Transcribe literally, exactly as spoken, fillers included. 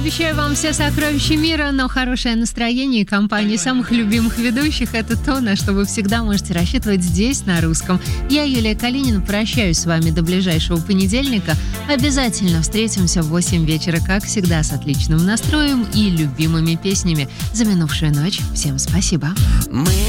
обещаю вам все сокровища мира, но хорошее настроение и компания самых любимых ведущих – это то, на что вы всегда можете рассчитывать здесь, на русском. Я, Юлия Калинина, прощаюсь с вами до ближайшего понедельника. Обязательно встретимся в восемь вечера, как всегда, с отличным настроем и любимыми песнями. За минувшую ночь всем спасибо.